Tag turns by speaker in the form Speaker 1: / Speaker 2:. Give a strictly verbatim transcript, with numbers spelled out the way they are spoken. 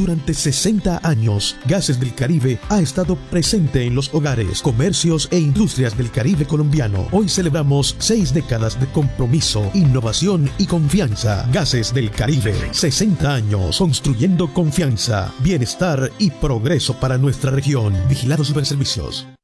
Speaker 1: Durante sesenta años, Gases del Caribe ha estado presente en los hogares, comercios e industrias del Caribe colombiano. Hoy celebramos seis décadas de compromiso, innovación y confianza. Gases del Caribe, sesenta años construyendo confianza, bienestar y progreso para nuestra región. Vigilado Superservicios.